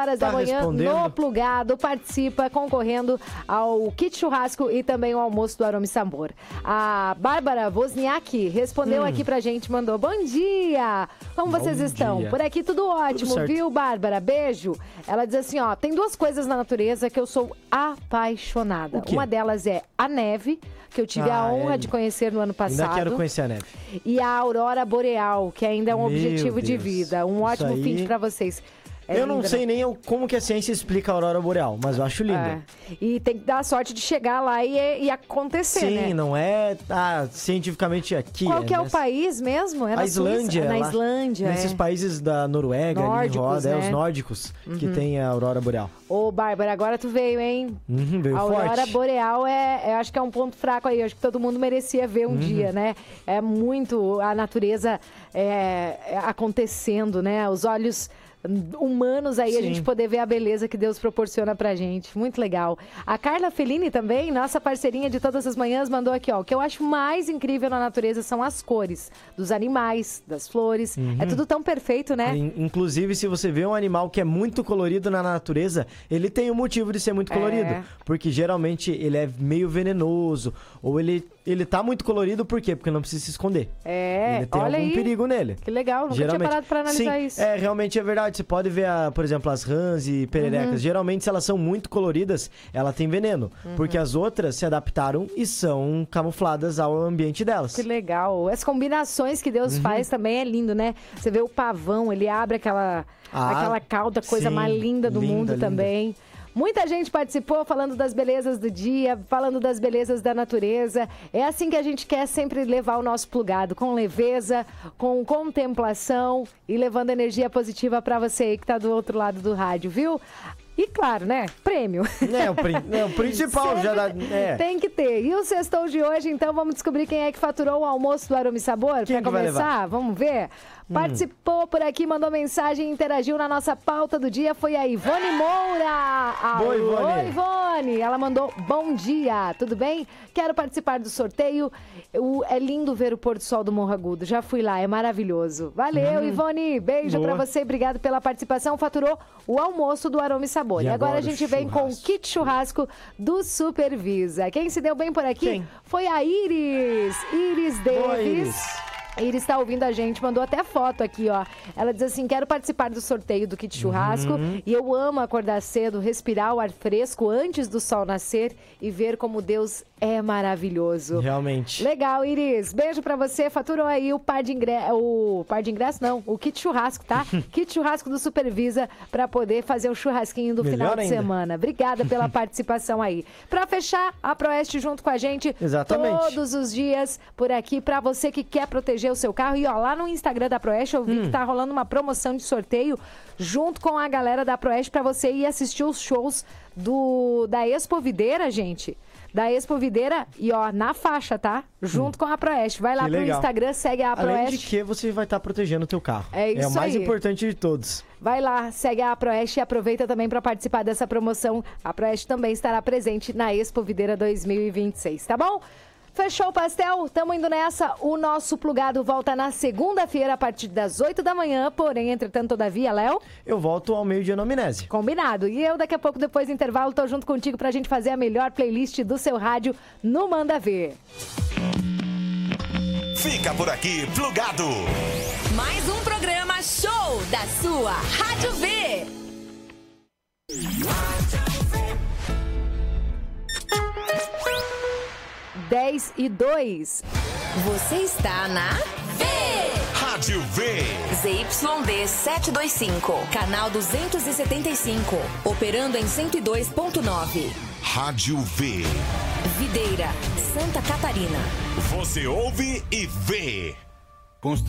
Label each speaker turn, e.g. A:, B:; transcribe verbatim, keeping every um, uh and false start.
A: horas
B: Tá
A: da manhã
B: respondendo.
A: no Plugado. Participa concorrendo ao kit churrasco e também ao almoço do Aroma e Sabor. A Bárbara Wozniak respondeu
B: Hum.
A: aqui pra gente, mandou bom dia. Como
B: Bom
A: vocês estão?
B: dia.
A: Por aqui tudo ótimo,
B: certo.
A: viu, Bárbara? Beijo. Ela diz assim, ó, tem duas coisas na natureza que eu sou apaixonada.
B: O quê?
A: Uma delas é a neve, que eu tive a
B: Ah,
A: honra
B: é.
A: de conhecer no ano passado.
B: Ainda quero conhecer a neve.
A: E a aurora boreal, que ainda é um
B: Meu
A: objetivo de
B: Deus.
A: vida. Um
B: Isso
A: ótimo
B: aí-
A: fim pra vocês. É
B: eu não
A: linda,
B: sei
A: né?
B: nem eu- como que a ciência explica a aurora boreal, mas eu acho linda.
A: É. E tem que dar sorte de chegar lá e, e acontecer,
B: Sim,
A: né?
B: não é ah, cientificamente aqui.
A: Qual que é o
B: nessa-
A: país mesmo? É na
B: A Islândia.
A: Suíça? Na
B: lá-
A: Islândia,
B: Nesses
A: é.
B: países da Noruega, ali em
A: Nórdicos,
B: roda, é
A: né?
B: os nórdicos que tem a aurora boreal.
A: Ô, Bárbara, agora tu veio, hein?
B: Uhum, veio
A: A aurora
B: forte.
A: boreal é, é, acho que é um ponto fraco aí. Acho que todo mundo merecia ver um
B: Uhum.
A: dia, né? É muito a natureza é, é, acontecendo, né? Os olhos humanos aí, a
B: Sim.
A: gente poder ver a beleza que Deus proporciona pra gente. Muito legal. A Carla Fellini também, nossa parceirinha de todas as manhãs, mandou aqui, ó. O que eu acho mais incrível na natureza são as cores dos animais, das flores.
B: Uhum.
A: É tudo tão perfeito, né?
B: In- Inclusive, se você vê um animal que é muito colorido na natureza, ele tem um motivo de ser muito colorido.
A: É.
B: Porque geralmente ele é meio venenoso. Ou ele, ele tá muito colorido, por quê? Porque não precisa se esconder.
A: É,
B: Ele tem
A: olha
B: algum
A: aí.
B: perigo nele.
A: Que legal, nunca tinha
B: Geralmente.
A: parado pra analisar
B: Sim,
A: isso.
B: É, realmente é verdade. Você pode ver, a, por exemplo, as rãs e pererecas.
A: Uhum.
B: Geralmente, se elas são muito coloridas, ela tem veneno.
A: Uhum.
B: Porque as outras se adaptaram e são camufladas ao ambiente delas.
A: Que legal. As combinações que
B: Uhum.
A: Deus faz também é lindo, né? Você vê o pavão, ele abre aquela,
B: Ah,
A: aquela cauda, coisa
B: sim.
A: mais linda do
B: Linda,
A: mundo
B: linda.
A: também. Muita gente participou falando das belezas do dia, falando das belezas da natureza. É assim que a gente quer sempre levar o nosso plugado, com leveza, com contemplação e levando energia positiva para você aí que tá do outro lado do rádio, viu? E claro, né? Prêmio.
B: É, o, prin- é, o principal já dá. É.
A: Tem que ter. E o sextou de hoje, então, vamos descobrir quem é que faturou o almoço do Aroma e Sabor?
B: Quem
A: Pra
B: que vai
A: começar, vamos ver? Participou por aqui, mandou mensagem, interagiu na nossa pauta do dia, foi a Ivone Moura.
B: Boa,
A: Alô,
B: Ivone.
A: Ivone. Ela mandou bom dia, tudo bem? Quero participar do sorteio. O- é lindo ver o pôr do sol do Morro Agudo. Já fui lá, é maravilhoso. Valeu, Ivone. Beijo
B: Boa.
A: pra você, obrigado pela participação. Faturou o almoço do Aroma e Sabor. E,
B: E
A: agora,
B: agora
A: a gente
B: o
A: vem com o
B: churrasco.
A: kit churrasco do Supervisa. Quem se deu bem por aqui
B: Quem?
A: foi a Iris. Iris
B: Boa,
A: Davis.
B: Iris.
A: Iris está ouvindo a gente, mandou até foto aqui, ó. Ela diz assim, quero participar do sorteio do kit churrasco
B: Uhum.
A: e eu amo acordar cedo, respirar o ar fresco antes do sol nascer e ver como Deus é maravilhoso.
B: Realmente.
A: Legal, Iris. Beijo pra você. Faturou aí o par de ingresso, o par de ingresso não, o kit churrasco, tá? Kit churrasco do Supervisa pra poder fazer o churrasquinho do
B: Melhor
A: final de
B: ainda.
A: semana. Obrigada pela participação aí. Pra fechar, a Proeste junto com a gente
B: Exatamente.
A: todos os dias por aqui pra você que quer proteger o seu carro. E ó, lá no Instagram da Proeste eu vi
B: Hum.
A: que tá rolando uma promoção de sorteio junto com a galera da Proeste pra você ir assistir os shows do da Expo Videira, gente. Da Expo Videira e ó, na faixa, tá? Junto com a Proeste. Vai lá
B: Que
A: pro
B: legal.
A: Instagram, segue a
B: Além de
A: Proeste.
B: que você vai estar protegendo o teu carro.
A: É isso
B: É o mais
A: aí.
B: importante de todos.
A: Vai lá, segue a Proeste e aproveita também para participar dessa promoção. A Proeste também estará presente na Expo Videira dois mil e vinte e seis, tá bom? Fechou o pastel? Tamo indo nessa. O nosso plugado volta na segunda-feira a partir das oito da manhã. Porém, entretanto, todavia, Léo,
B: Eu volto ao meio-dia no Amnésia.
A: combinado. E eu, daqui a pouco, depois do intervalo, tô junto contigo pra gente fazer a melhor playlist do seu rádio no Manda Ver.
C: Fica por aqui, plugado.
D: Mais um programa show da sua Rádio V.
A: dez e dois.
D: Você está na V.
C: Rádio V.
D: Z Y D setecentos e vinte e cinco, canal duzentos e setenta e cinco, operando em cento e dois ponto nove.
C: Rádio V.
D: Videira, Santa Catarina.
C: Você ouve e vê.